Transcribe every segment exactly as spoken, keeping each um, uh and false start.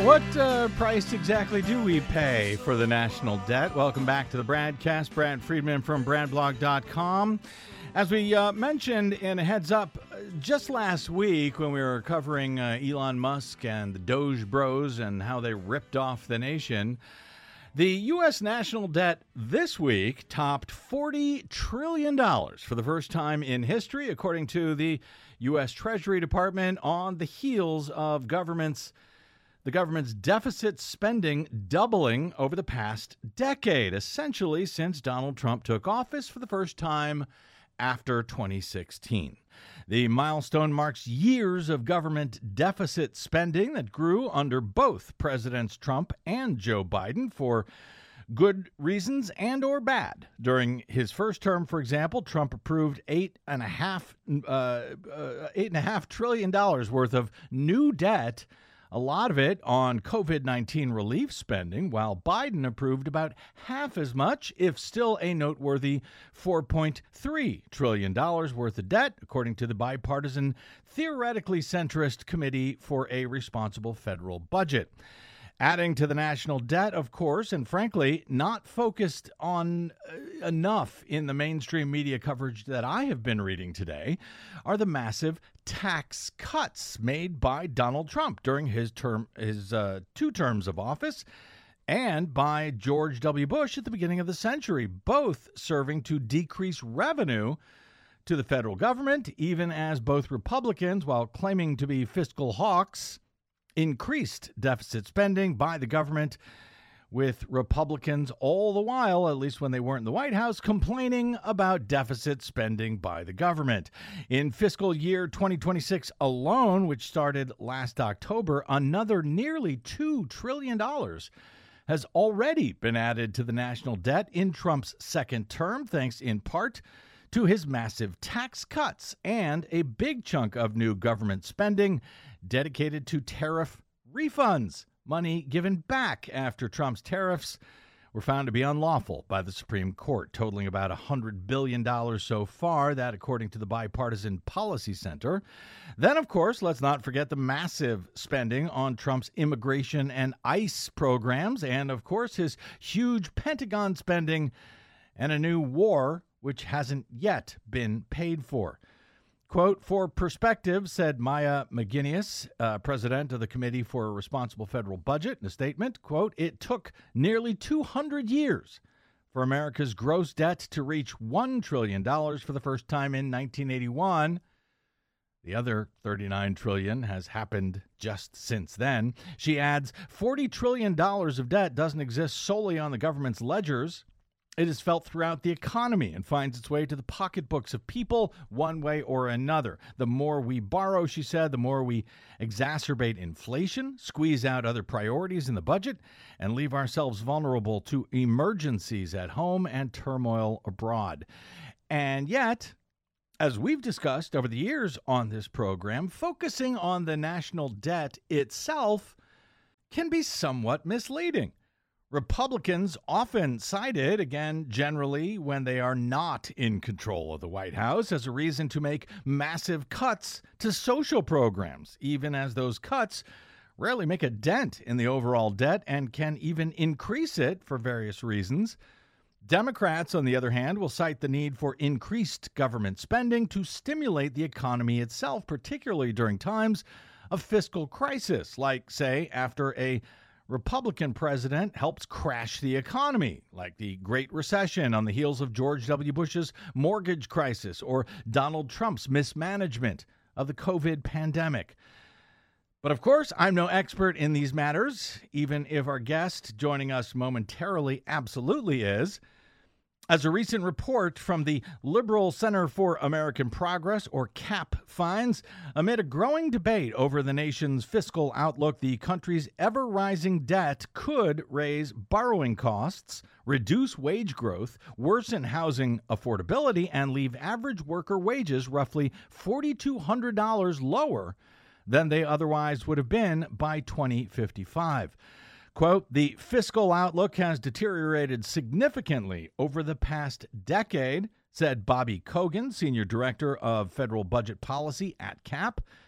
what uh, price exactly do we pay for the national debt? Welcome back to the Bradcast. Brad Friedman from brad blog dot com. As we uh, mentioned in a heads up just last week when we were covering uh, Elon Musk and the Doge Bros and how they ripped off the nation, the U S national debt this week topped forty trillion dollars for the first time in history, according to the U S Treasury Department, on the heels of government's the government's deficit spending doubling over the past decade, essentially since Donald Trump took office for the first time after twenty sixteen. The milestone marks years of government deficit spending that grew under both Presidents Trump and Joe Biden for good reasons and or bad. During his first term, for example, Trump approved eight and a half uh, uh, eight and a half trillion dollars worth of new debt, a lot of it on covid nineteen relief spending, while Biden approved about half as much, if still a noteworthy four point three trillion dollars worth of debt, according to the bipartisan, theoretically centrist Committee for a Responsible Federal Budget. Adding to the national debt, of course, and frankly, not focused on uh, enough in the mainstream media coverage that I have been reading today, are the massive tax cuts made by Donald Trump during his term, his uh, two terms of office, and by George W. Bush at the beginning of the century, both serving to decrease revenue to the federal government, even as both Republicans, while claiming to be fiscal hawks, increased deficit spending by the government, with Republicans all the while, at least when they weren't in the White House, complaining about deficit spending by the government. In fiscal year twenty twenty-six alone, which started last October, another nearly two trillion dollars has already been added to the national debt in Trump's second term, thanks in part to his massive tax cuts and a big chunk of new government spending dedicated to tariff refunds, money given back after Trump's tariffs were found to be unlawful by the Supreme Court, totaling about one hundred billion dollars so far, that according to the Bipartisan Policy Center. Then, of course, let's not forget the massive spending on Trump's immigration and ICE programs, and, of course, his huge Pentagon spending and a new war which hasn't yet been paid for. Quote, for perspective, said Maya McGuinness, uh, president of the Committee for a Responsible Federal Budget, in a statement, quote, it took nearly two hundred years for America's gross debt to reach one trillion dollars for the first time in nineteen eighty-one. The other thirty-nine trillion dollars has happened just since then. She adds, forty trillion dollars of debt doesn't exist solely on the government's ledgers. It is felt throughout the economy and finds its way to the pocketbooks of people one way or another. The more we borrow, she said, the more we exacerbate inflation, squeeze out other priorities in the budget, and leave ourselves vulnerable to emergencies at home and turmoil abroad. And yet, as we've discussed over the years on this program, focusing on the national debt itself can be somewhat misleading. Republicans often cite it, again, generally when they are not in control of the White House, as a reason to make massive cuts to social programs, even as those cuts rarely make a dent in the overall debt and can even increase it for various reasons. Democrats, on the other hand, will cite the need for increased government spending to stimulate the economy itself, particularly during times of fiscal crisis, like, say, after a Republican president helps crash the economy, like the Great Recession on the heels of George W. Bush's mortgage crisis or Donald Trump's mismanagement of the COVID pandemic. But of course, I'm no expert in these matters, even if our guest joining us momentarily absolutely is. As a recent report from the Liberal Center for American Progress, or CAP, finds, amid a growing debate over the nation's fiscal outlook, the country's ever-rising debt could raise borrowing costs, reduce wage growth, worsen housing affordability, and leave average worker wages roughly four thousand two hundred dollars lower than they otherwise would have been by twenty fifty-five. Quote, the fiscal outlook has deteriorated significantly over the past decade, said Bobby Kogan, Senior Director of Federal Budget Policy at CAP,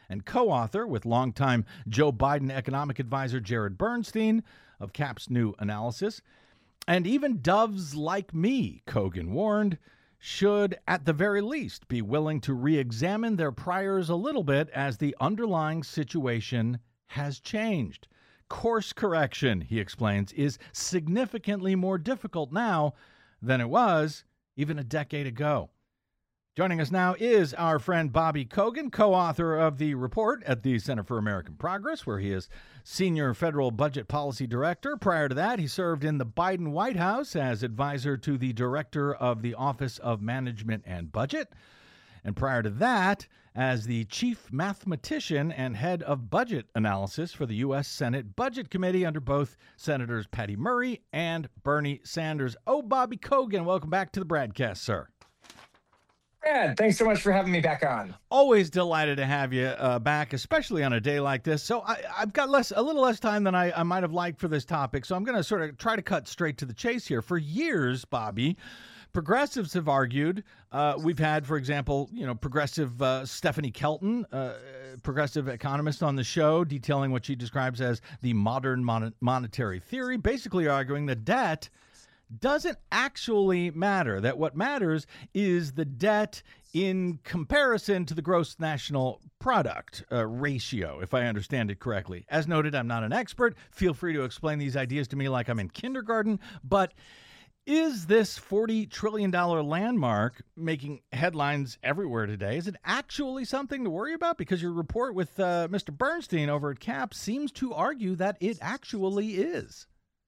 and co-author with longtime Joe Biden economic advisor Jared Bernstein of CAP's new analysis. And even doves like me, Kogan warned, should at the very least be willing to re-examine their priors a little bit as the underlying situation has changed. Course correction, he explains, is significantly more difficult now than it was even a decade ago. Joining us now is our friend Bobby Kogan, co-author of the report at the Center for American Progress, where he is Senior Federal Budget Policy Director. Prior to that, he served in the Biden White House as advisor to the Director of the Office of Management and Budget. And prior to that, as the chief mathematician and head of budget analysis for the U S Senate Budget Committee under both Senators Patty Murray and Bernie Sanders. Oh, Bobby Kogan, welcome back to the Bradcast, sir. Brad, thanks so much for having me back on. Always delighted to have you uh, back, especially on a day like this. So I, I've got less, a little less time than I, I might have liked for this topic, so I'm going to sort of try to cut straight to the chase here. For years, Bobby, progressives have argued. Uh, we've had, for example, you know, progressive uh, Stephanie Kelton, uh, progressive economist, on the show, detailing what she describes as the modern mon- monetary theory, basically arguing that debt doesn't actually matter, that what matters is the debt in comparison to the gross national product uh, ratio, if I understand it correctly. As noted, I'm not an expert. Feel free to explain these ideas to me like I'm in kindergarten, but is this forty trillion dollars landmark making headlines everywhere today? Is it actually something to worry about? Because your report with uh, Mister Bernstein over at CAP seems to argue that it actually is.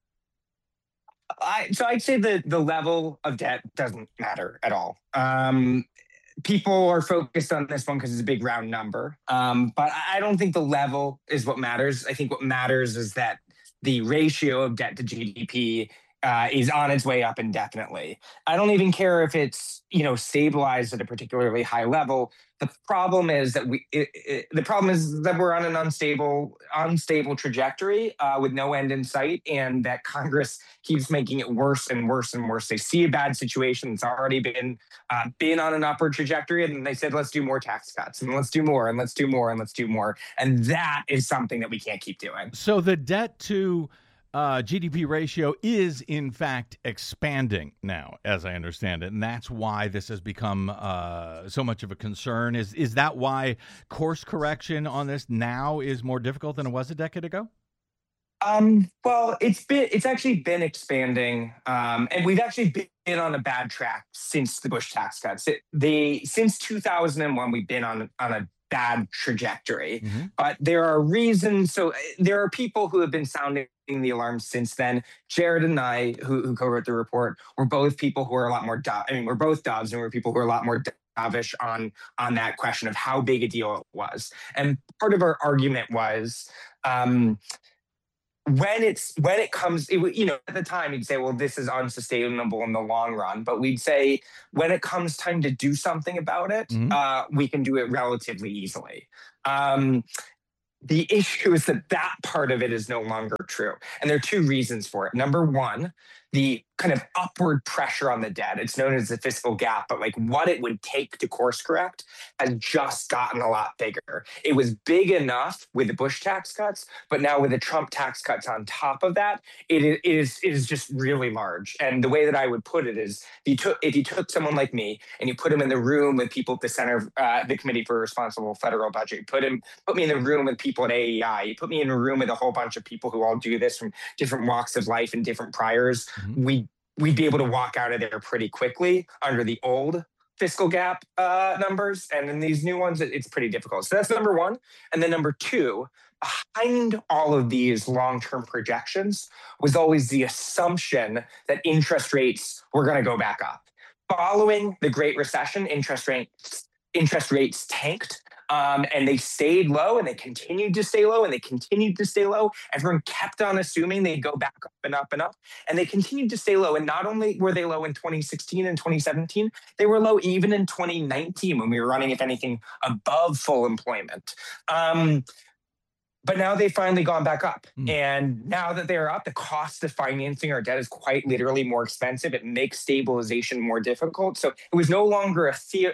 I, so I'd say that the level of debt doesn't matter at all. Um, people are focused on this one because it's a big round number. Um, but I don't think the level is what matters. I think what matters is that the ratio of debt to G D P uh, is on its way up indefinitely. I don't even care if it's, you know, stabilized at a particularly high level. The problem is that we. It, it, the problem is that we're on an unstable, unstable trajectory uh, with no end in sight, and that Congress keeps making it worse and worse and worse. They see a bad situation that's already been uh, been on an upward trajectory, and they said, "Let's do more tax cuts, and let's do more, and let's do more, and let's do more." And that is something that we can't keep doing. So the debt to Uh, G D P ratio is, in fact, expanding now, as I understand it, and that's why this has become uh, so much of a concern. Is is that why course correction on this now is more difficult than it was a decade ago? Um, well, it's been it's actually been expanding, um, and we've actually been on a bad track since the Bush tax cuts. It, they since two thousand one, we've been on on a bad trajectory, Mm-hmm. but there are reasons. So there are people who have been sounding the alarm since then. Jared and I, who, who co-wrote the report, were both people who are a lot more. Do- I mean, we're both doves, and we're people who are a lot more dovish on on that question of how big a deal it was. And part of our argument was. Um, When it's when it comes, it, you know, at the time you'd say, well, this is unsustainable in the long run. But we'd say when it comes time to do something about it, Mhm. uh, we can do it relatively easily. Um, the issue is that that part of it is no longer true. And there are two reasons for it. Number one, the kind of upward pressure on the debt. It's known as the fiscal gap, but like what it would take to course correct has just gotten a lot bigger. It was big enough with the Bush tax cuts, but now with the Trump tax cuts on top of that, it is it is just really large. And the way that I would put it is, if you took if you took someone like me and you put him in the room with people at the center, uh, the Committee for Responsible Federal Budget, you put him put me in the room with people at A E I, you put me in a room with a whole bunch of people who all do this from different walks of life and different priors, Mhm. we we'd be able to walk out of there pretty quickly under the old fiscal gap uh, numbers. And in these new ones, it, it's pretty difficult. So that's number one. And then number two, behind all of these long-term projections was always the assumption that interest rates were going to go back up. Following the Great Recession, interest rates interest rates tanked. Um, and they stayed low, and they continued to stay low, and they continued to stay low. Everyone kept on assuming they'd go back up and up and up, and they continued to stay low. And not only were they low in twenty sixteen and twenty seventeen, they were low even in twenty nineteen when we were running, if anything, above full employment. Um, But now they've finally gone back up. Mm. And now that they're up, the cost of financing our debt is quite literally more expensive. It makes stabilization more difficult. So it was no longer a theory.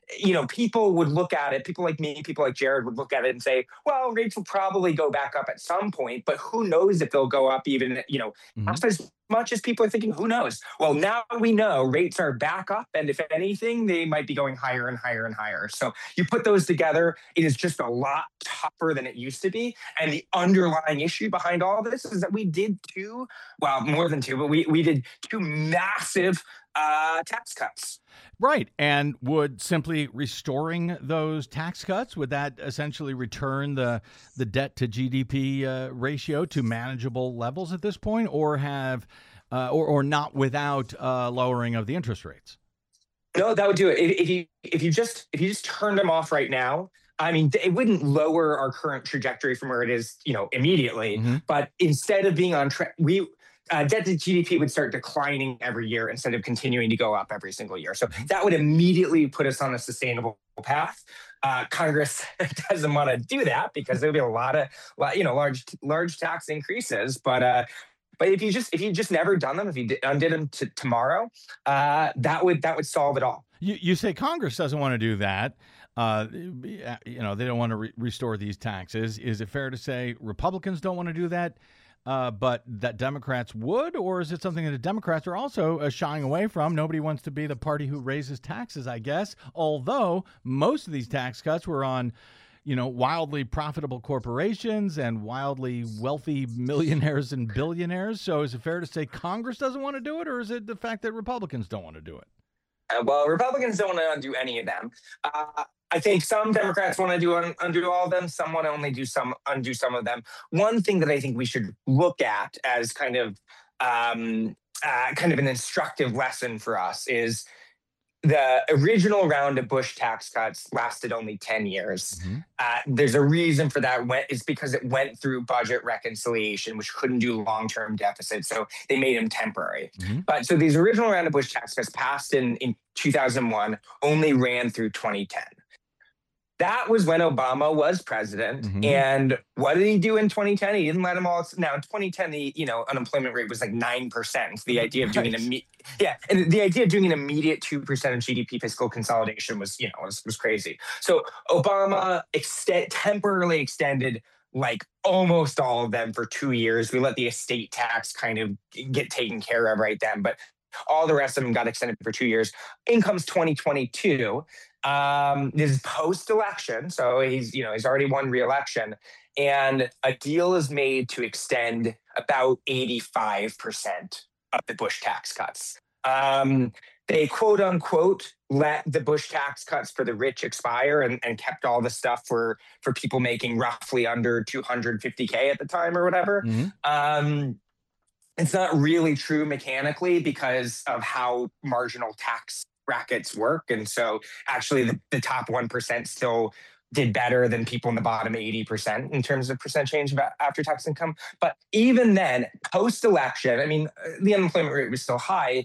you know, people would look at it, people like me, people like Jared would look at it and say, well, rates will probably go back up at some point, but who knows if they'll go up even, you know, Mhm. as much as people are thinking, who knows? Well, now we know rates are back up. And if anything, they might be going higher and higher and higher. So you put those together, it is just a lot tougher than it used to be. And the underlying issue behind all this is that we did two, well, more than two, but we, we did two massive uh, tax cuts. Right. And would simply restoring those tax cuts, would that essentially return the the debt to G D P uh, ratio to manageable levels at this point, or have uh, or or not without uh, lowering of the interest rates? No, that would do it. If, if you if you just if you just turned them off right now, I mean, it wouldn't lower our current trajectory from where it is, you know, immediately. Mm-hmm. But instead of being on track, we uh, debt to G D P would start declining every year instead of continuing to go up every single year. So that would immediately put us on a sustainable path. Uh, Congress doesn't want to do that because there'll be a lot of, you know, large large tax increases. But uh, but if you just if you just never done them, if you did, undid them to tomorrow, uh, that would that would solve it all. You you say Congress doesn't want to do that. Uh, you know, they don't want to re- restore these taxes. Is it fair to say Republicans don't want to do that? Uh, but that Democrats would, or is it something that the Democrats are also uh, shying away from? Nobody wants to be the party who raises taxes, I guess, although most of these tax cuts were on, you know, wildly profitable corporations and wildly wealthy millionaires and billionaires. So is it fair to say Congress doesn't want to do it, or is it the fact that Republicans don't want to do it? Uh, well, Republicans don't want to undo any of them. Uh, I think some Democrats want to do un- undo all of them. Some want to only do some undo some of them. One thing that I think we should look at as kind of um, uh, kind of an instructive lesson for us is the original round of Bush tax cuts lasted only ten years. Mm-hmm. Uh, there's a reason for that. It's because it went through budget reconciliation, which couldn't do long-term deficits. So they made them temporary. Mm-hmm. But so these original round of Bush tax cuts passed in, in two thousand one, only ran through twenty ten. That was when Obama was president. Mm-hmm. And what did he do in twenty ten? He didn't let them all. Now in twenty ten, the you know unemployment rate was like nine percent. The idea of doing an yeah, and the idea of doing an immediate two percent of G D P fiscal consolidation was you know was, was crazy. So Obama extend, temporarily extended like almost all of them for two years. We let the estate tax kind of get taken care of right then, but all the rest of them got extended for two years. Income's twenty twenty-two. Um, this is post-election, so he's you know he's already won re-election, and a deal is made to extend about eighty-five percent of the Bush tax cuts. Um, they quote unquote let the Bush tax cuts for the rich expire and, and kept all the stuff for for people making roughly under two hundred fifty K at the time or whatever. Mm-hmm. Um, it's not really true mechanically because of how marginal tax brackets work. And so actually the, the top one percent still did better than people in the bottom eighty percent in terms of percent change of after tax income. But even then, post-election, I mean, the unemployment rate was still high.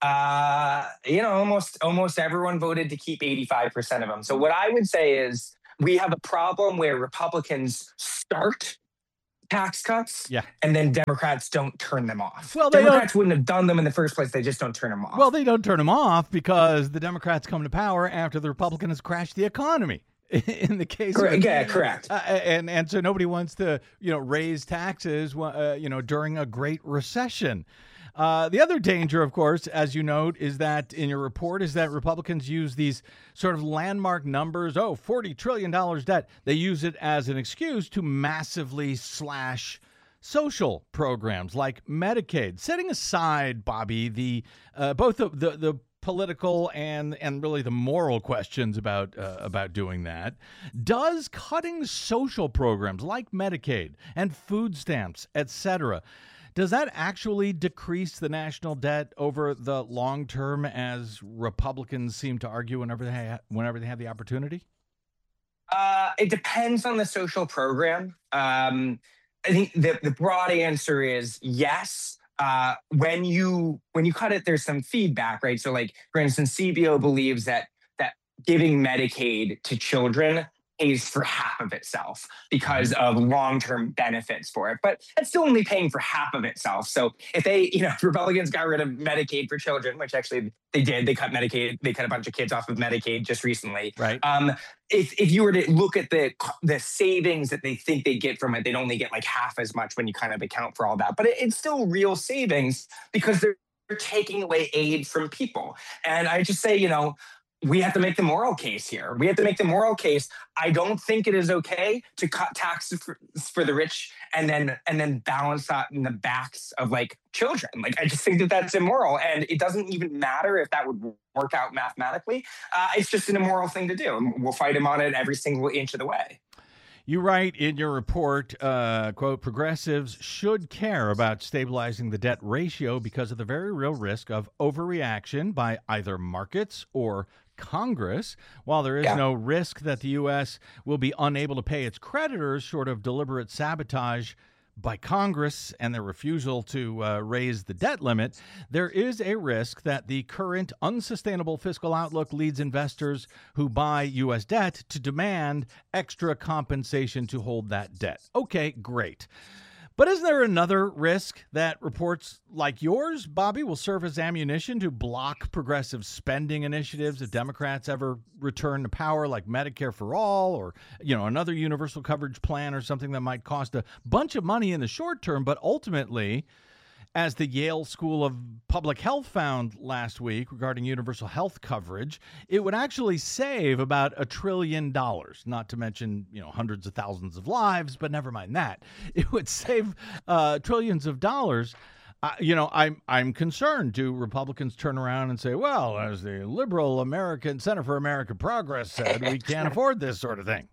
Uh, you know, almost almost everyone voted to keep eighty-five percent of them. So what I would say is we have a problem where Republicans start tax cuts, yeah, and then Democrats don't turn them off. Well, Democrats wouldn't have done them in the first place. They just don't turn them off. Well, they don't turn them off because the Democrats come to power after the Republicans crash the economy. In the case, correct. of, yeah, correct. Uh, and and so nobody wants to you know raise taxes uh, you know during a great recession. Uh, the other danger, of course, as you note, is that in your report is that Republicans use these sort of landmark numbers. Oh, forty trillion dollars debt. They use it as an excuse to massively slash social programs like Medicaid. Setting aside, Bobby, the uh, both the, the the political and and really the moral questions about uh, about doing that, does cutting social programs like Medicaid and food stamps, et cetera, does that actually decrease the national debt over the long term, as Republicans seem to argue whenever they ha- whenever they have the opportunity? Uh, it depends on the social program. Um, I think the, the broad answer is yes. Uh, when you when you cut it, there's some feedback, right? So, like for instance, C B O believes that that giving Medicaid to children pays for half of itself because of long-term benefits for it. But it's still only paying for half of itself. So if they, you know, if Republicans got rid of Medicaid for children, which actually they did, they cut Medicaid, they cut a bunch of kids off of Medicaid just recently. Right. Um, if if you were to look at the the savings that they think they get from it, they'd only get like half as much when you kind of account for all that. But it, it's still real savings because they're taking away aid from people. And I just say, you know, we have to make the moral case here. We have to make the moral case. I don't think it is okay to cut taxes for, for the rich and then and then balance that in the backs of like children. Like, I just think that that's immoral, and it doesn't even matter if that would work out mathematically. Uh, it's just an immoral thing to do. And we'll fight him on it every single inch of the way. You write in your report, uh, quote, progressives should care about stabilizing the debt ratio because of the very real risk of overreaction by either markets or Congress. While there is Yeah. no risk that the U S will be unable to pay its creditors short of deliberate sabotage by Congress and their refusal to uh, raise the debt limit, there is a risk that the current unsustainable fiscal outlook leads investors who buy U S debt to demand extra compensation to hold that debt. Okay, great. But isn't there another risk that reports like yours, Bobby, will serve as ammunition to block progressive spending initiatives if Democrats ever return to power, like Medicare for All or, you know, another universal coverage plan or something that might cost a bunch of money in the short term, but ultimately, as the Yale School of Public Health found last week regarding universal health coverage, it would actually save about a trillion dollars, not to mention, you know, hundreds of thousands of lives, but never mind that. It would save uh, trillions of dollars. Uh, you know, I'm I'm concerned. Do Republicans turn around and say, well, as the liberal American Center for American Progress said, we can't afford this sort of thing?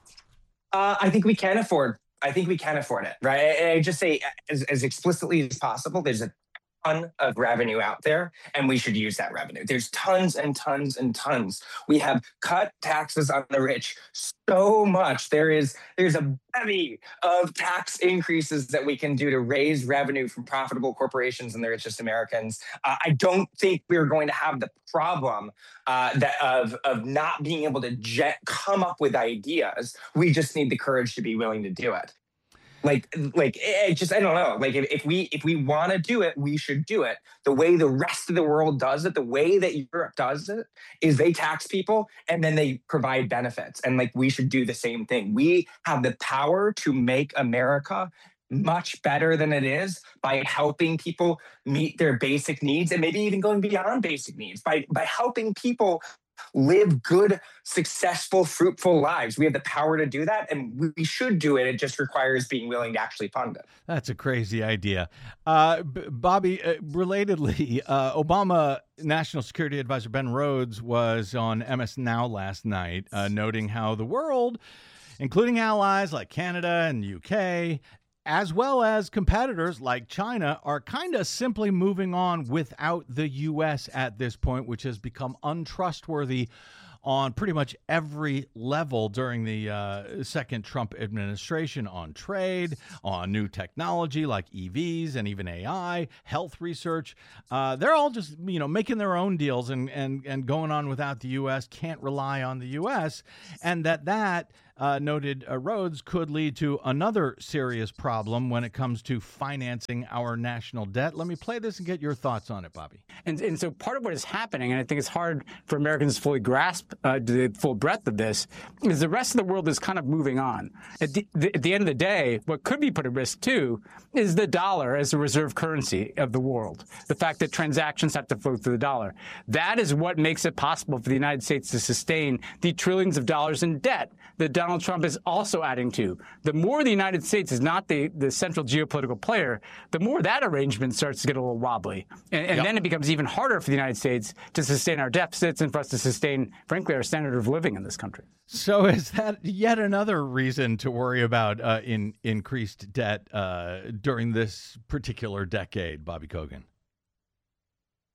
Uh, I think we can afford I think we can afford it, right? And I just say as, as explicitly as possible, there's a ton of revenue out there, and we should use that revenue. There's tons and tons and tons. We have cut taxes on the rich so much. There is there's a bevy of tax increases that we can do to raise revenue from profitable corporations and the richest Americans. Uh, I don't think we're going to have the problem uh, that of of not being able to jet, come up with ideas. We just need the courage to be willing to do it. Like, like, it just, I don't know. Like, if, if we if we want to do it, we should do it. The way the rest of the world does it, the way that Europe does it, is they tax people and then they provide benefits. And like, we should do the same thing. We have the power to make America much better than it is by helping people meet their basic needs, and maybe even going beyond basic needs by by helping people live good, successful, fruitful lives. We have the power to do that, and we should do it. It just requires being willing to actually fund it. That's a crazy idea. Uh, B- Bobby, uh, relatedly, uh, Obama National Security Advisor Ben Rhodes was on M S Now last night, uh, noting how the world, including allies like Canada and U K, as well as competitors like China, are kind of simply moving on without the U S at this point, which has become untrustworthy on pretty much every level during the uh, second Trump administration, on trade, on new technology like E Vs and even A I, health research. Uh, they're all just, you know, making their own deals and, and, and going on without the U S, can't rely on the U S, and that that Uh, noted uh, Rhodes could lead to another serious problem when it comes to financing our national debt. Let me play this and get your thoughts on it, Bobby. And, and so part of what is happening, and I think it's hard for Americans to fully grasp uh, the full breadth of this, is the rest of the world is kind of moving on. At the, the, at the end of the day, what could be put at risk, too, is the dollar as the reserve currency of the world. The fact that transactions have to flow through the dollar. That is what makes it possible for the United States to sustain the trillions of dollars in debt that Donald Trump is also adding to. The more the United States is not the, the central geopolitical player, the more that arrangement starts to get a little wobbly. And, and yep. then it becomes even harder for the United States to sustain our deficits and for us to sustain, frankly, our standard of living in this country. So is that yet another reason to worry about uh, in increased debt uh, during this particular decade, Bobby Kogan?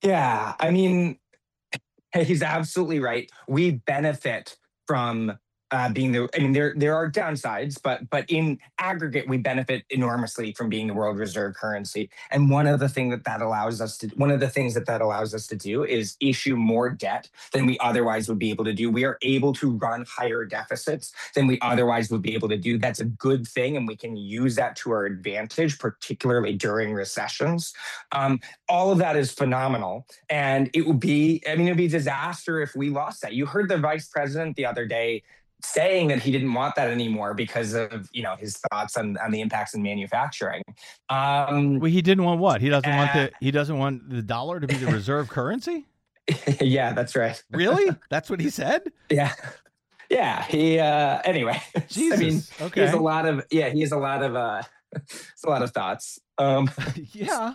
Yeah, I mean, he's absolutely right. We benefit from uh, being the, I mean, there there are downsides, but but in aggregate, we benefit enormously from being the world reserve currency. And one of the thing that that allows us to, one of the things that that allows us to do is issue more debt than we otherwise would be able to do. We are able to run higher deficits than we otherwise would be able to do. That's a good thing, and we can use that to our advantage, particularly during recessions. Um, all of that is phenomenal, and it would be, I mean, it'd be a disaster if we lost that. You heard the vice president the other day saying that he didn't want that anymore because of, you know, his thoughts on, on the impacts in manufacturing. Um, well, he didn't want what? He doesn't uh, want the he doesn't want the dollar to be the reserve currency? Yeah, that's right. Really? That's what he said? Yeah. Yeah. He uh anyway. Jesus. I mean, okay. He has a lot of yeah, he has a lot of uh it's a lot of thoughts. Um yeah.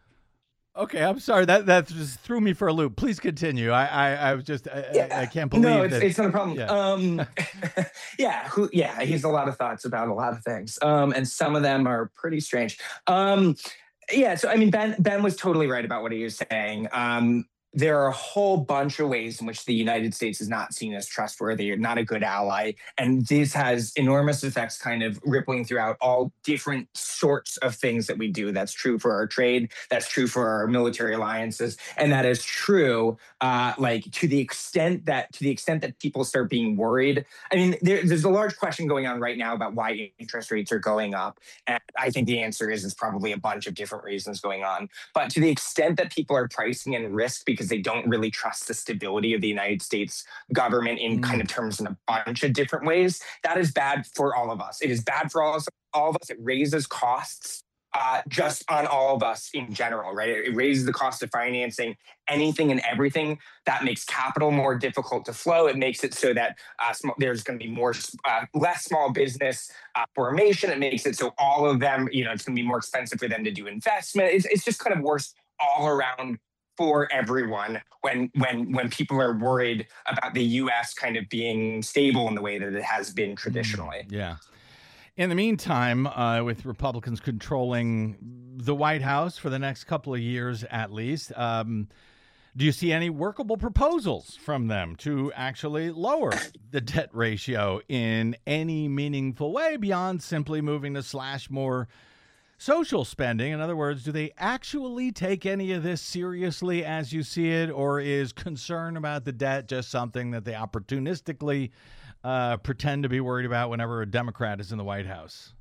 Okay, I'm sorry. That that just threw me for a loop. Please continue. I I, I was just I, yeah. I, I can't believe no, it's, that. it's not a problem. Yeah. Um, yeah, who, yeah, he has a lot of thoughts about a lot of things, um, and some of them are pretty strange. Um, yeah, so I mean, Ben Ben was totally right about what he was saying. Um, there are a whole bunch of ways in which the United States is not seen as trustworthy or not a good ally. And this has enormous effects kind of rippling throughout all different sorts of things that we do. That's true for our trade. That's true for our military alliances. And that is true, uh, like to the extent that to the extent that people start being worried. I mean, there, there's a large question going on right now about why interest rates are going up. And I think the answer is it's probably a bunch of different reasons going on. But to the extent that people are pricing in risk because they don't really trust the stability of the United States government in mm. kind of terms in a bunch of different ways, that is bad for all of us. It is bad for all of us. All of us. It raises costs uh, just on all of us in general, right? It, it raises the cost of financing anything and everything. That makes capital more difficult to flow. It makes it so that uh, sm- there's going to be more, uh, less small business uh, formation. It makes it so all of them, you know, it's going to be more expensive for them to do investment. It's, it's just kind of worse all around for everyone when when when people are worried about the U S kind of being stable in the way that it has been traditionally. Yeah. In the meantime, uh, with Republicans controlling the White House for the next couple of years at least, um, do you see any workable proposals from them to actually lower the debt ratio in any meaningful way beyond simply moving to slash more social spending? In other words, do they actually take any of this seriously as you see it, or is concern about the debt just something that they opportunistically uh, pretend to be worried about whenever a Democrat is in the White House?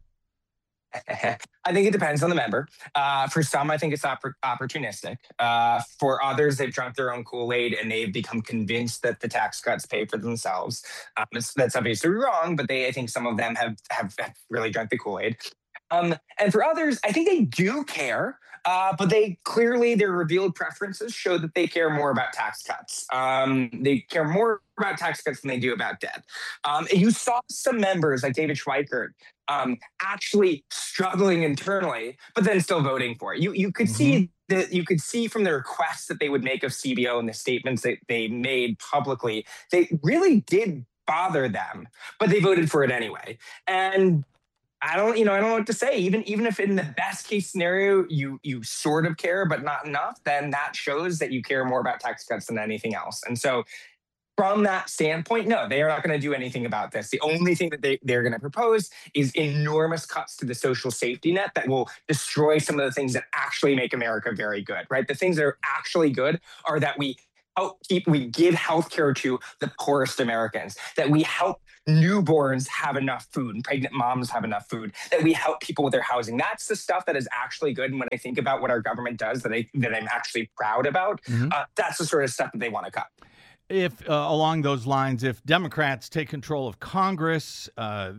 I think it depends on the member. Uh, for some, I think it's oppor- opportunistic. Uh, for others, they've drunk their own Kool-Aid and they've become convinced that the tax cuts pay for themselves. Um, that's obviously wrong, but they, I think some of them have, have, have really drunk the Kool-Aid. Um, and for others, I think they do care, uh, but they clearly, their revealed preferences show that they care more about tax cuts. Um, they care more about tax cuts than they do about debt. Um, you saw some members like David Schweikert um, actually struggling internally, but then still voting for it. You you could mm-hmm. see that you could see from the requests that they would make of C B O and the statements that they made publicly, they really did bother them, but they voted for it anyway. And I don't, you know, I don't know what to say. Even, even if in the best case scenario, you you sort of care, but not enough, then that shows that you care more about tax cuts than anything else. And so from that standpoint, no, they are not going to do anything about this. The only thing that they, they're going to propose is enormous cuts to the social safety net that will destroy some of the things that actually make America very good, right? The things that are actually good are that we help keep, we give healthcare to the poorest Americans, that we help newborns have enough food and pregnant moms have enough food, that we help people with their housing. That's the stuff that is actually good. And when I think about what our government does that, I, that I'm actually proud about, mm-hmm. uh, that's the sort of stuff that they want to cut. If uh, along those lines, if Democrats take control of Congress uh,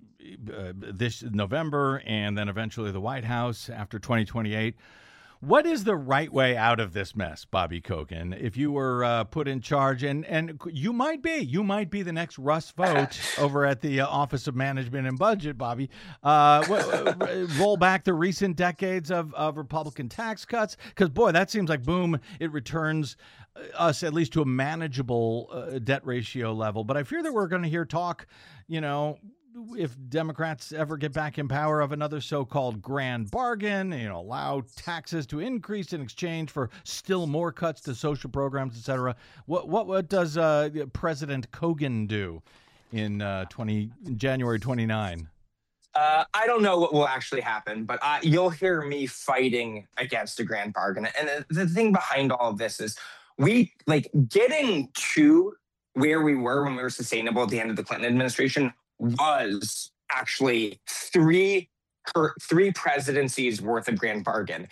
uh, this November and then eventually the White House after twenty twenty-eight, what is the right way out of this mess, Bobby Kogan? If you were uh, put in charge, and, and you might be, you might be the next Russ Vought over at the uh, Office of Management and Budget, Bobby. Uh, w- roll back the recent decades of, of Republican tax cuts, because, boy, that seems like, boom, it returns us at least to a manageable uh, debt ratio level. But I fear that we're going to hear talk, you know, if Democrats ever get back in power, of another so-called grand bargain, you know, allow taxes to increase in exchange for still more cuts to social programs, et cetera. What what what does uh, President Kogan do in uh, twenty January twenty-ninth? Uh, I don't know what will actually happen, but I, you'll hear me fighting against a grand bargain. And the, the thing behind all of this is we like getting to where we were when we were sustainable at the end of the Clinton administration was actually three three presidencies worth of grand bargain.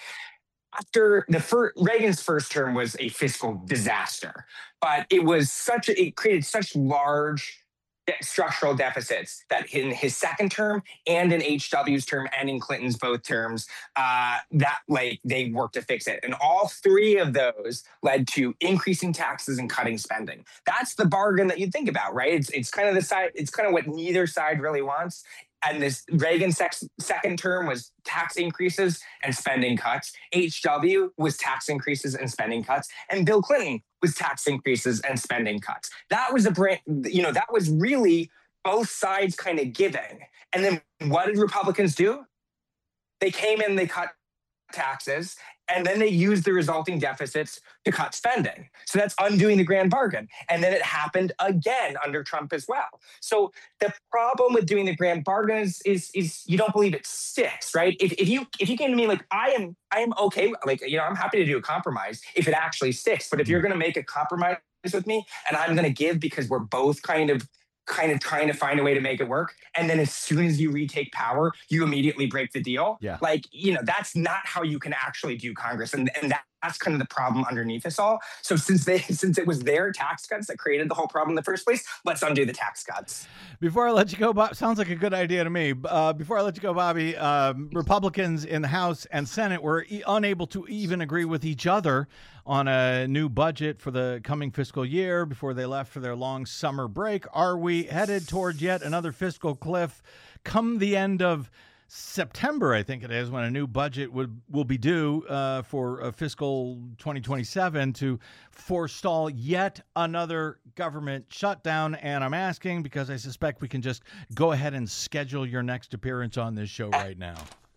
After the first, Reagan's first term was a fiscal disaster, but it was such a, it created such large structural deficits that in his second term and in H W's term and in Clinton's both terms, uh, that like they worked to fix it. And all three of those led to increasing taxes and cutting spending. That's the bargain that you think about, right? It's it's kind of the side, it's kind of what neither side really wants. And this Reagan sex, second term was tax increases and spending cuts. H W was tax increases and spending cuts. And Bill Clinton was tax increases and spending cuts. That was a brand, you know, that was really both sides kind of giving. And then what did Republicans do? They came in, they cut taxes, and then they used the resulting deficits to cut spending. So that's undoing the grand bargain. And then it happened again under Trump as well. So the problem with doing the grand bargain is, is, is you don't believe it sticks, right? If, if you if you came to me like, I am I am okay, like, you know, I'm happy to do a compromise if it actually sticks. But if you're going to make a compromise with me and I'm going to give because we're both kind of kind of trying to find a way to make it work. And then as soon as you retake power, you immediately break the deal. Yeah. Like, you know, that's not how you can actually do Congress. And, and that, that's kind of the problem underneath this all. So since they, since it was their tax cuts that created the whole problem in the first place, let's undo the tax cuts. Before I let you go, Bob, sounds like a good idea to me. Uh, before I let you go, Bobby, um, Republicans in the House and Senate were e- unable to even agree with each other on a new budget for the coming fiscal year before they left for their long summer break. Are we headed toward yet another fiscal cliff come the end of September, I think it is, when a new budget would will be due uh, for a fiscal twenty twenty-seven to forestall yet another government shutdown? And I'm asking because I suspect we can just go ahead and schedule your next appearance on this show right now.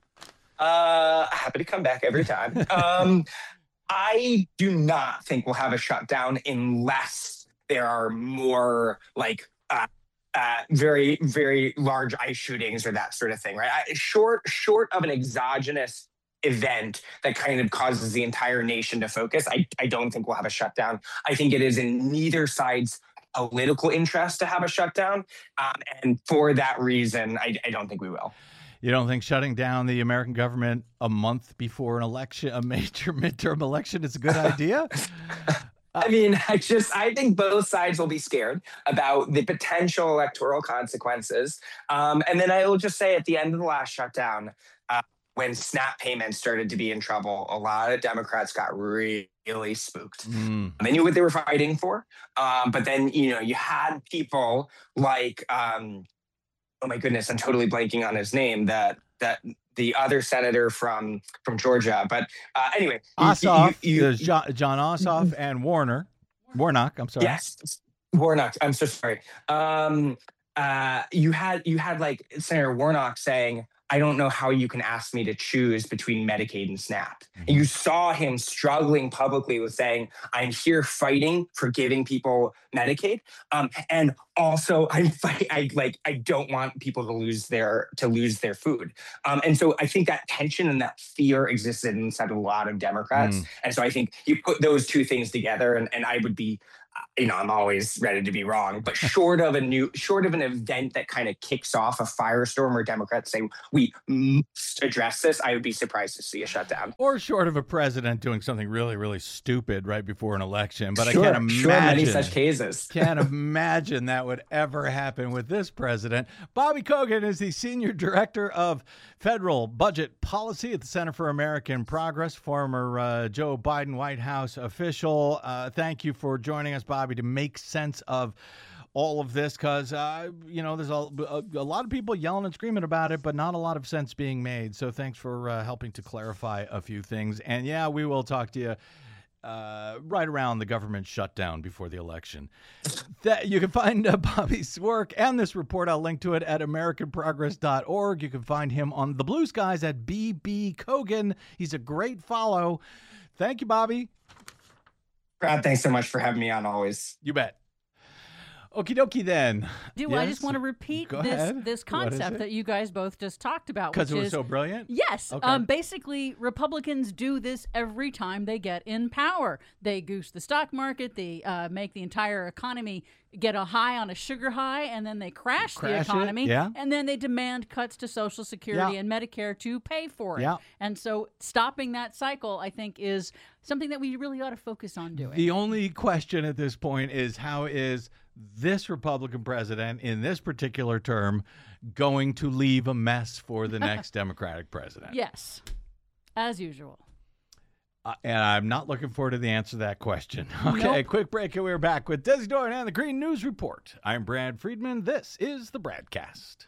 Uh, happy to come back every time. um, I do not think we'll have a shutdown unless there are more like uh, uh, very, very large ice shootings or that sort of thing, right? I, short, short of an exogenous event that kind of causes the entire nation to focus, I, I don't think we'll have a shutdown. I think it is in neither side's political interest to have a shutdown. Um, and for that reason, I, I don't think we will. You don't think shutting down the American government a month before an election, a major midterm election, is a good idea? I mean, I just, I think both sides will be scared about the potential electoral consequences. Um, and then I will just say at the end of the last shutdown, uh, when SNAP payments started to be in trouble, a lot of Democrats got really, really spooked. Mm. They knew what they were fighting for. Um, but then, you know, you had people like, um, oh my goodness, I'm totally blanking on his name, that that the other senator from from Georgia. But uh, anyway. Ossoff, you, you, there's John, John Ossoff and Warner. Warnock, I'm sorry. Yes, Warnock. I'm so sorry. Um, uh, you had you had like Senator Warnock saying, I don't know how you can ask me to choose between Medicaid and SNAP. Mm-hmm. And you saw him struggling publicly with saying, I'm here fighting for giving people Medicaid. Um, and also I'm fight, I like I don't want people to lose their to lose their food. Um, and so I think that tension and that fear existed inside a lot of Democrats. Mm. And so I think you put those two things together, and, and I would be you know, I'm always ready to be wrong, but short of a new, short of an event that kind of kicks off a firestorm where Democrats say we must address this, I would be surprised to see a shutdown. Or short of a president doing something really, really stupid right before an election. But sure, I can't imagine sure, many such cases. Can't imagine that would ever happen with this president. Bobby Kogan is the senior director of federal budget policy at the Center for American Progress, former uh, Joe Biden White House official. Uh, thank you for joining us, Bobby, to make sense of all of this, because, uh, you know, there's a, a, a lot of people yelling and screaming about it, but not a lot of sense being made. So thanks for uh, helping to clarify a few things. And, yeah, we will talk to you uh, right around the government shutdown before the election. That you can find uh, Bobby's work and this report. I'll link to it at american progress dot org. You can find him on the Blue Skies at B B Kogan. He's a great follow. Thank you, Bobby. Brad, thanks so much for having me on always. You bet. Okie dokie then. Do yes? I just want to repeat Go this ahead. this concept that you guys both just talked about? Because it was is, so brilliant? Yes. Okay. Um, basically, Republicans do this every time they get in power. They goose the stock market. They uh, make the entire economy get a high on a sugar high, and then they crash, Crash the economy. it, yeah. And then they demand cuts to Social Security Yeah. and Medicare to pay for it. Yeah. And so stopping that cycle, I think, is something that we really ought to focus on doing. The only question at this point is how is this Republican president in this particular term going to leave a mess for the next Democratic president? Yes, as usual. Uh, and I'm not looking forward to the answer to that question. Okay, Nope. quick break, and we're back with Desi Doyen and the Green News Report. I'm Brad Friedman. This is the Bradcast.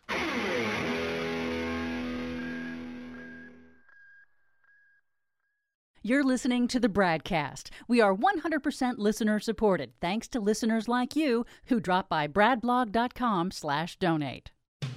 You're listening to the Bradcast. We are one hundred percent listener supported, thanks to listeners like you who drop by bradblog.com slash donate.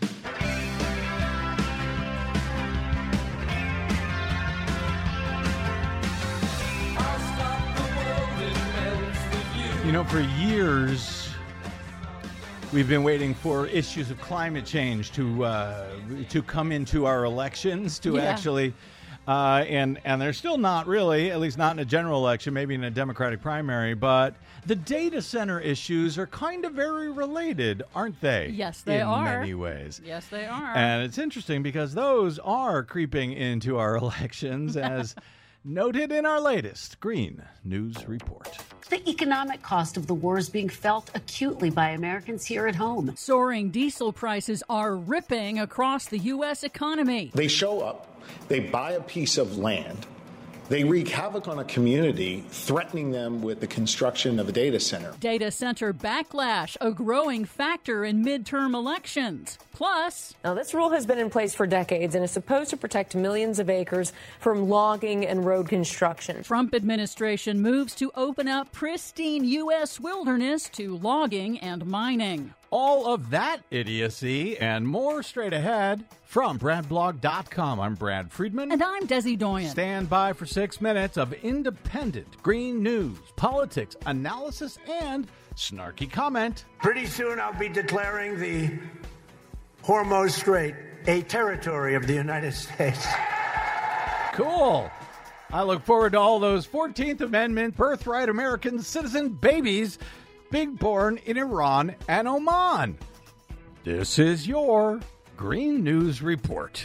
You know, for years, we've been waiting for issues of climate change to uh, to come into our elections, to Yeah. actually, uh, and and they're still not really, at least not in a general election, maybe in a Democratic primary. But the data center issues are kind of very related, aren't they? Yes, they in are. many ways. Yes, they are. And it's interesting because those are creeping into our elections, as noted in our latest Green News Report. The economic cost of the war is being felt acutely by Americans here at home. Soaring diesel prices are ripping across the U S economy. They show up, they buy a piece of land, they wreak havoc on a community, threatening them with the construction of a data center. Data center backlash, a growing factor in midterm elections. Plus, now, this rule has been in place for decades and is supposed to protect millions of acres from logging and road construction. Trump administration moves to open up pristine U S wilderness to logging and mining. All of that idiocy and more straight ahead from brad blog dot com. I'm Brad Friedman. And I'm Desi Doyen. Stand by for six minutes of independent green news, politics, analysis, and snarky comment. Pretty soon I'll be declaring the Hormuz Strait a territory of the United States. Cool. I look forward to all those fourteenth Amendment birthright American citizen babies being born in Iran and Oman. This is your Green News Report.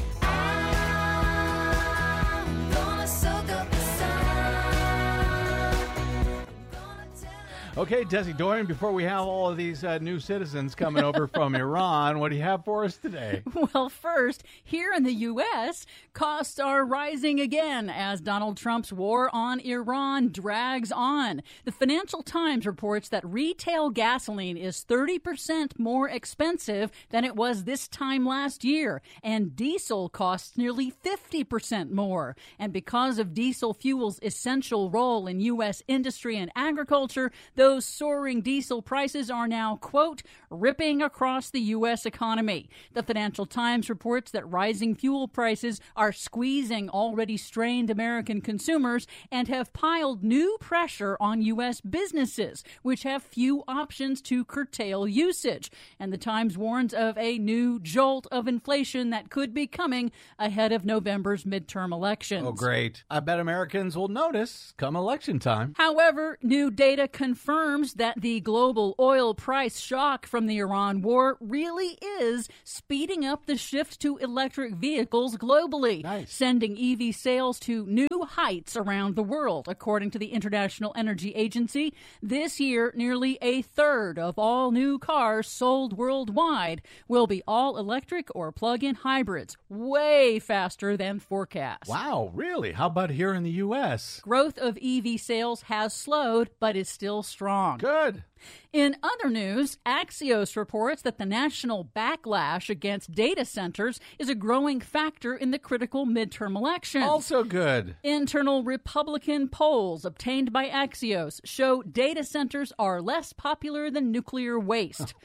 Okay, Desi Doyen, before we have all of these uh, new citizens coming over from Iran, what do you have for us today? Well, first, here in the U S, costs are rising again as Donald Trump's war on Iran drags on. The Financial Times reports that retail gasoline is thirty percent more expensive than it was this time last year, and diesel costs nearly fifty percent more. And because of diesel fuel's essential role in U S industry and agriculture, those soaring diesel prices are now, quote, ripping across the U S economy. The Financial Times reports that rising fuel prices are squeezing already strained American consumers and have piled new pressure on U S businesses, which have few options to curtail usage. And the Times warns of a new jolt of inflation that could be coming ahead of November's midterm elections. Oh, great. I bet Americans will notice come election time. However, new data confirms that the global oil price shock from the Iran war really is speeding up the shift to electric vehicles globally, Nice. sending E V sales to new heights around the world. According to the International Energy Agency, this year, nearly a third of all new cars sold worldwide will be all electric or plug-in hybrids, way faster than forecast. Wow, really? How about here in the U S? Growth of E V sales has slowed, but is still strong. Good. In other news, Axios reports that the national backlash against data centers is a growing factor in the critical midterm elections. Also good. Internal Republican polls obtained by Axios show data centers are less popular than nuclear waste.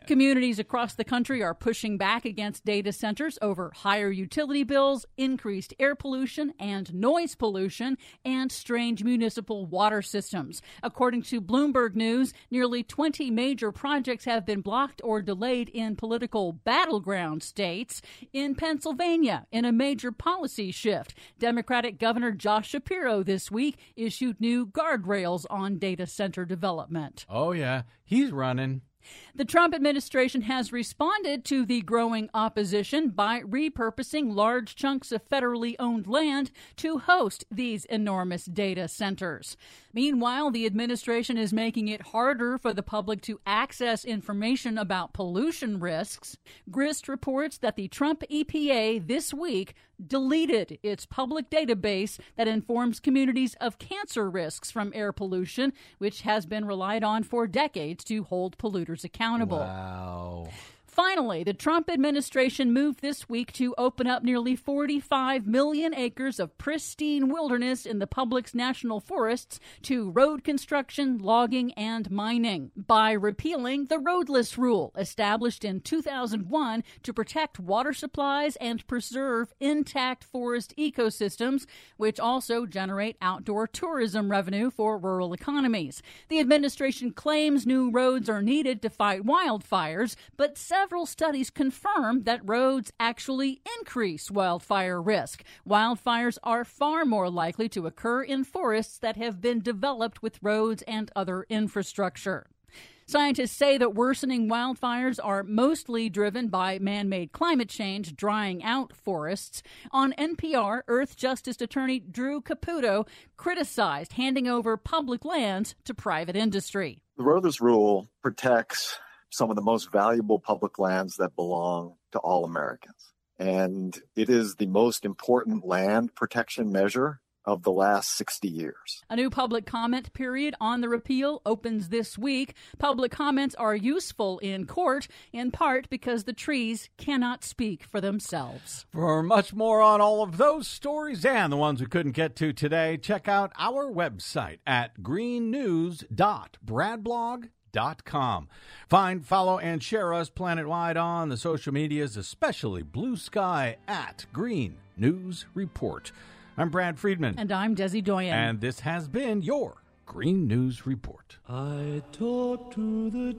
Communities across the country are pushing back against data centers over higher utility bills, increased air pollution and noise pollution, and strange municipal water systems. According to Bloomberg News, nearly twenty major projects have been blocked or delayed in political battleground states. In Pennsylvania, in a major policy shift, Democratic Governor Josh Shapiro this week issued new guardrails on data center development. Oh, yeah, he's running. The Trump administration has responded to the growing opposition by repurposing large chunks of federally owned land to host these enormous data centers. Meanwhile, the administration is making it harder for the public to access information about pollution risks. Grist reports that the Trump E P A this week deleted its public database that informs communities of cancer risks from air pollution, which has been relied on for decades to hold polluters accountable. Wow. Finally, the Trump administration moved this week to open up nearly forty-five million acres of pristine wilderness in the public's national forests to road construction, logging, and mining by repealing the roadless rule established in two thousand one to protect water supplies and preserve intact forest ecosystems, which also generate outdoor tourism revenue for rural economies. The administration claims new roads are needed to fight wildfires, but several Several studies confirm that roads actually increase wildfire risk. Wildfires are far more likely to occur in forests that have been developed with roads and other infrastructure. Scientists say that worsening wildfires are mostly driven by man-made climate change, drying out forests. On N P R, Earth Justice Attorney Drew Caputo criticized handing over public lands to private industry. The roadless rule protects some of the most valuable public lands that belong to all Americans. And it is the most important land protection measure of the last sixty years. A new public comment period on the repeal opens this week. Public comments are useful in court, in part because the trees cannot speak for themselves. For much more on all of those stories and the ones we couldn't get to today, check out our website at green news dot brad blog dot com. Find, follow, and share us planet-wide on the social medias, especially Blue Sky at Green News Report. I'm Brad Friedman. And I'm Desi Doyen. And this has been your Green News Report. I talk to the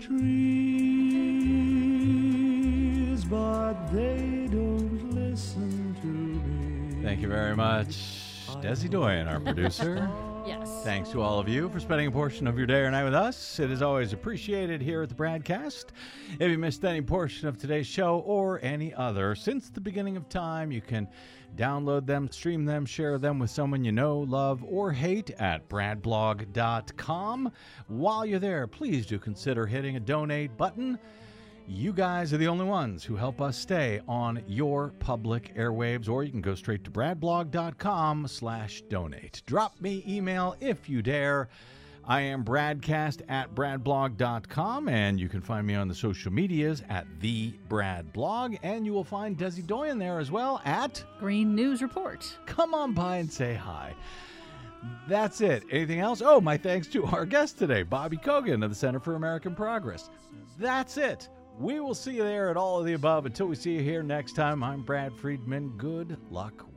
trees, but they don't listen to me. Thank you very much, Desi Doyen, our producer. Yes. Thanks to all of you for spending a portion of your day or night with us. It is always appreciated here at the Bradcast. If you missed any portion of today's show or any other since the beginning of time, you can download them, stream them, share them with someone you know, love, or hate at brad blog dot com. While you're there, please do consider hitting a donate button. You guys are the only ones who help us stay on your public airwaves, or you can go straight to brad blog dot com slash donate. Drop me email if you dare. I am Bradcast at brad blog dot com, and you can find me on the social medias at the Brad Blog, and you will find Desi Doyen there as well at Green News Report. Come on by and say hi. That's it. Anything else? Oh, my thanks to our guest today, Bobby Kogan of the Center for American Progress. That's it. We will see you there at all of the above. Until we see you here next time, I'm Brad Friedman. Good luck